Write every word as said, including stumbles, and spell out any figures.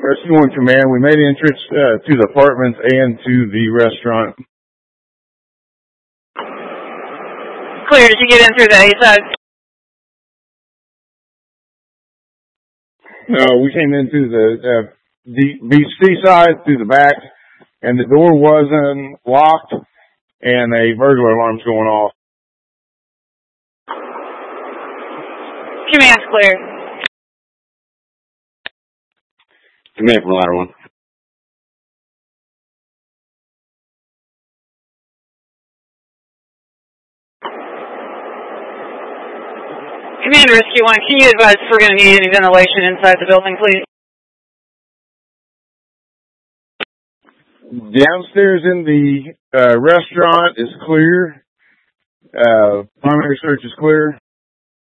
Rescue one Command, we made entrance uh, to the apartments and to the restaurant. Clear. Did you get in through the A side? No, we came in through the uh, the B C side, through the back, and the door wasn't locked, and a burglar alarm's going off. Command's clear. Command from ladder one. Command Rescue one, can you advise if we're going to need any ventilation inside the building, please? Downstairs in the uh, restaurant is clear. Uh, primary search is clear.